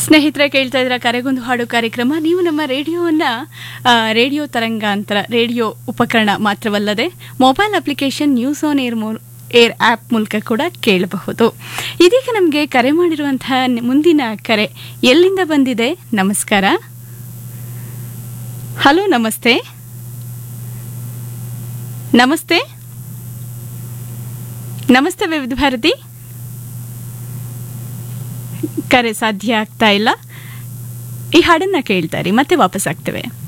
ಸ್ನೇಹಿತರೆ, ಕೇಳ್ತಾ ಇದ್ರ ಕರೆಗೊಂದು ಹಾಡು ಕಾರ್ಯಕ್ರಮ. ನೀವು ನಮ್ಮ ರೇಡಿಯೋವನ್ನ ರೇಡಿಯೋ ತರಂಗಾಂತರ ರೇಡಿಯೋ ಉಪಕರಣ ಮಾತ್ರವಲ್ಲದೆ mobile application news on air app ಮೂಲಕ ಕೂಡ ಕೇಳಬಹುದು. ಇದೀಗ ನಮಗೆ ಕರೆ ಮಾಡಿರುವಂತಹ ಮುಂದಿನ ಕರೆ ಎಲ್ಲಿಂದ ಬಂದಿದೆ? ನಮಸ್ಕಾರ. ಹಲೋ, ನಮಸ್ತೆ. ನಮಸ್ತೆ ನಮಸ್ತೆ ವಿವಿಧ ಭಾರತಿ. ಕರೆ ಸಾಧ್ಯ ಆಗ್ತಾ ಇಲ್ಲ. ಈ ಹಾಡನ್ನ ಕೇಳ್ತಾರೆ, ಮತ್ತೆ ವಾಪಸ್ ಆಗ್ತೇವೆ.